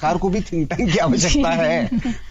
सरकार को भी थिंक टैंक की आवश्यकता है।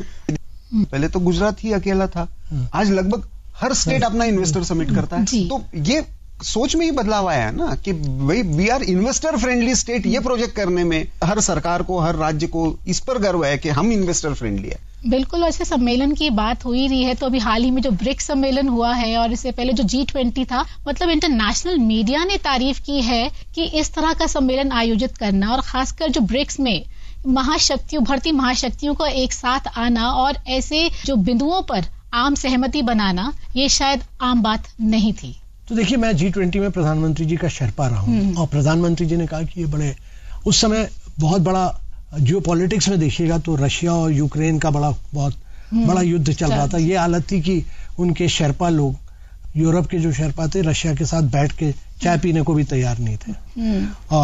पहले तो गुजरात ही अकेला था, आज लगभग हर स्टेट अपना इन्वेस्टर समिट करता है। तो ये सोच में ही बदलाव आया है ना कि भाई we are investor friendly state. ये प्रोजेक्ट करने में हर सरकार को, हर राज्य को इस पर गर्व है कि हम इन्वेस्टर फ्रेंडली है। बिल्कुल। वैसे सम्मेलन की बात हो ही रही है तो अभी हाल ही में जो ब्रिक्स सम्मेलन हुआ है और इससे पहले जो G20 था, मतलब इंटरनेशनल मीडिया ने तारीफ की है कि इस तरह का सम्मेलन आयोजित करना और खासकर जो ब्रिक्स में महाशक्तियों, बढ़ती महाशक्तियों का एक साथ आना और ऐसे जो बिंदुओं पर आम सहमति बनाना, ये शायद आम बात नहीं थी। तो देखिए, मैं G20 में प्रधानमंत्री जी का शेरपा रहा हूँ और प्रधानमंत्री जी ने कहा कि ये बड़े, उस समय बहुत बड़ा जियोपॉलिटिक्स में देखिएगा तो रशिया और यूक्रेन का बहुत बड़ा युद्ध चल रहा था। ये हालत थी कि उनके शेरपा लोग, यूरोप के जो शेरपा थे, रशिया के साथ बैठ के चाय पीने को भी तैयार नहीं थे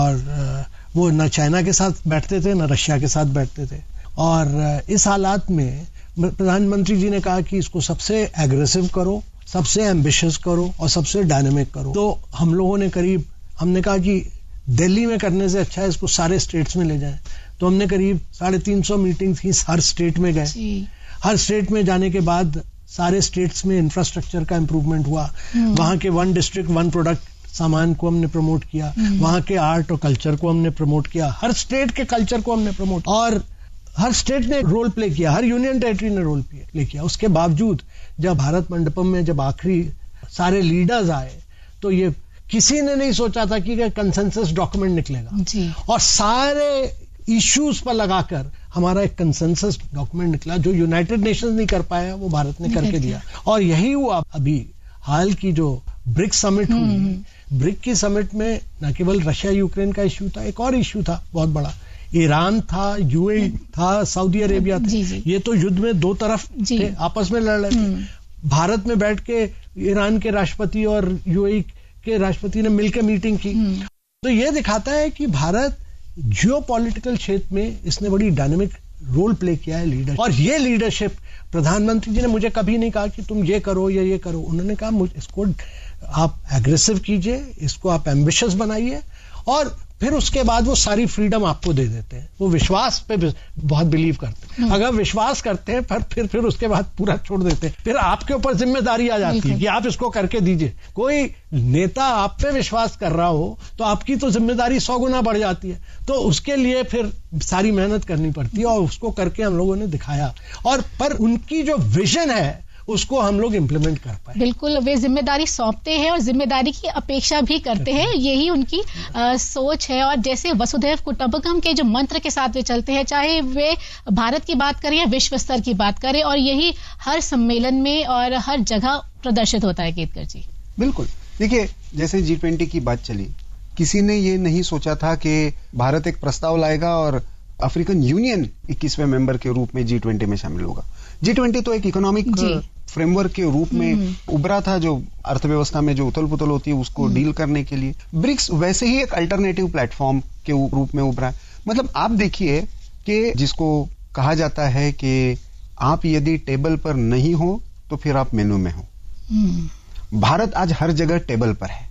और वो न चाइना के साथ बैठते थे न रशिया के साथ बैठते थे। और इस हालात में प्रधानमंत्री जी ने कहा कि इसको सबसे एग्रेसिव करो, सबसे एम्बिशियस करो और सबसे डायनेमिक करो। तो हम लोगों ने हमने कहा कि दिल्ली में करने से अच्छा है इसको सारे स्टेट्स में ले जाएं। तो हमने करीब 350 मीटिंग्स की, हर स्टेट में गए। हर स्टेट में जाने के बाद सारे स्टेट्स में इंफ्रास्ट्रक्चर का इंप्रूवमेंट हुआ। वहां के 1 डिस्ट्रिक्ट 1 प्रोडक्ट सामान को हमने प्रमोट किया, वहां के आर्ट और कल्चर को हमने प्रमोट किया, हर स्टेट के कल्चर को हमने प्रमोट, और हर स्टेट ने रोल प्ले किया, हर यूनियन टेरिटरी ने रोल प्ले किया। उसके बावजूद जब भारत मंडपम में जब आखिरी सारे लीडर्स आए तो ये किसी ने नहीं सोचा था कि कंसेंसस डॉक्यूमेंट निकलेगा और सारे इश्यूज पर लगाकर हमारा एक कंसेंसस डॉक्यूमेंट निकला जो यूनाइटेड नेशंस नहीं कर पाया, वो भारत ने करके दिया। और यही हुआ अभी हाल की जो ब्रिक्स समिट हुई। ब्रिक्स की समिट में न केवल रशिया यूक्रेन का इश्यू था, एक और इश्यू था बहुत बड़ा, ईरान था, यूएई था, सऊदी अरेबिया था। ये तो युद्ध में दो तरफ थे, आपस में लड़ रहे थे। भारत में बैठ के ईरान के राष्ट्रपति और यूएई के राष्ट्रपति ने मिलकर मीटिंग की। तो ये दिखाता है कि भारत जियोपॉलिटिकल क्षेत्र में इसने बड़ी डायनेमिक रोल प्ले किया है, लीडर। और ये लीडरशिप प्रधानमंत्री जी ने मुझे कभी नहीं कहा कि तुम ये करो या ये करो। उन्होंने कहा इसको आप एग्रेसिव कीजिए, इसको आप एम्बिशियस बनाइए और फिर उसके बाद वो सारी फ्रीडम आपको दे देते हैं। वो विश्वास पे बहुत बिलीव करते हैं। अगर विश्वास करते हैं पर फिर उसके बाद पूरा छोड़ देते हैं। फिर आपके ऊपर जिम्मेदारी आ जाती है कि आप इसको करके दीजिए। कोई नेता आप पे विश्वास कर रहा हो तो आपकी तो जिम्मेदारी 100 गुना बढ़ जाती है। तो उसके लिए फिर सारी मेहनत करनी पड़ती है और उसको करके हम लोगों ने दिखाया। और पर उनकी जो विजन है उसको हम लोग इम्प्लीमेंट कर पाए। बिल्कुल, वे जिम्मेदारी सौंपते हैं और जिम्मेदारी की अपेक्षा भी करते हैं। यही उनकी सोच है। और जैसे वसुधैव कुटुंबकम के जो मंत्र के साथ वे चलते हैं, चाहे वे भारत की बात करें या विश्व स्तर की बात करें, और यही हर सम्मेलन में और हर जगह प्रदर्शित होता है। केतकर जी, बिल्कुल। देखिए, जैसे G20 की बात चली, किसी ने ये नहीं सोचा था कि भारत एक प्रस्ताव लाएगा और अफ्रीकन यूनियन 21वें मेंबर के रूप में G20 में शामिल होगा। G20 तो एक इकोनॉमिक फ्रेमवर्क के रूप में उभरा था, जो अर्थव्यवस्था में जो उथल पुथल होती है उसको डील करने के लिए। ब्रिक्स वैसे ही एक अल्टरनेटिव प्लेटफॉर्म के रूप में उभरा। मतलब आप देखिए कि जिसको कहा जाता है कि आप यदि टेबल पर नहीं हो तो फिर आप मेनू में हो। भारत आज हर जगह टेबल पर है।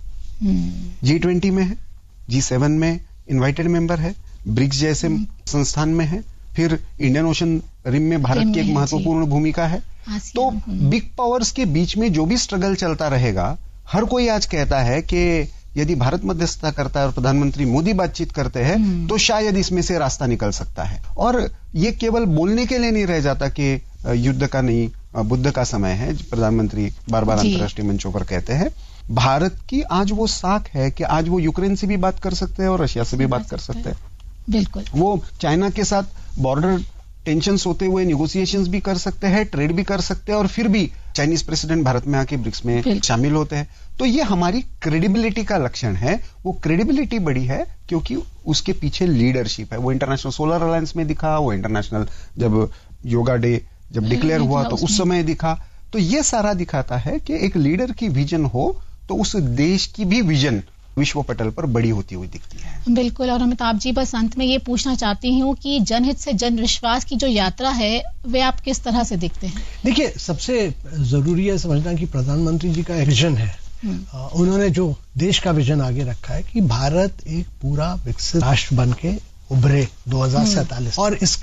G20 में है, G7 में इनवाइटेड मेंबर है, ब्रिक्स जैसे संस्थान में है, फिर इंडियन ओशन रिम में भारत की एक महत्वपूर्ण भूमिका है। तो बिग पावर्स के बीच में जो भी स्ट्रगल चलता रहेगा, हर कोई आज कहता है कि यदि भारत मध्यस्थता करता है और प्रधानमंत्री मोदी बातचीत करते हैं तो शायद इसमें से रास्ता निकल सकता है। और ये केवल बोलने के लिए नहीं रह जाता कि युद्ध का नहीं, बुद्ध का समय है। प्रधानमंत्री बार बार अंतर्राष्ट्रीय मंचों पर कहते हैं। भारत की आज वो साख है कि आज वो यूक्रेन से भी बात कर सकते हैं और रशिया से भी बात कर सकते हैं। बिल्कुल, वो चाइना के साथ बॉर्डर टेंशंस होते हुए निगोशिएशंस भी कर सकते हैं, ट्रेड भी कर सकते हैं, और फिर भी चाइनीज प्रेसिडेंट भारत में आके ब्रिक्स में शामिल होते हैं। तो ये हमारी क्रेडिबिलिटी का लक्षण है। वो क्रेडिबिलिटी बड़ी है क्योंकि उसके पीछे लीडरशिप है। वो इंटरनेशनल सोलर अलायंस में दिखा, वो इंटरनेशनल जब योगा डे जब डिक्लेयर हुआ तो उस समय दिखा। तो ये सारा दिखाता है कि एक लीडर की विजन हो तो उस देश की भी विजन विश्व पटल पर बड़ी होती हुई दिखती है। बिल्कुल। और अमिताभ जी, बस अंत में ये पूछना चाहती हूँ कि जनहित से जन विश्वास की जो यात्रा है वे आप किस तरह से देखते हैं? देखिए, सबसे जरूरी है समझना कि प्रधानमंत्री जी का एक विजन है। उन्होंने जो देश का विजन आगे रखा है कि भारत एक पूरा विकसित राष्ट्र बन के उभरे 2047 और इसका